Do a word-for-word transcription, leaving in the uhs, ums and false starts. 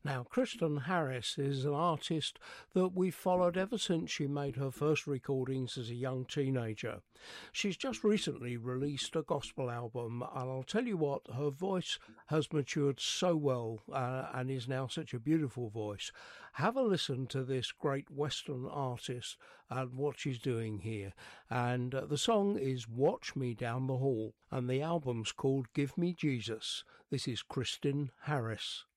Now, Kristen Harris is an artist that we've followed ever since she made her first recordings as a young teenager. She's just recently released a gospel album, and I'll tell you what, her voice has matured so well uh, and is now such a beautiful voice. Have a listen to this great Western artist and what she's doing here. And uh, the song is Watch Me Down the Hall, and the album's called Give Me Jesus. This is Kristen Harris.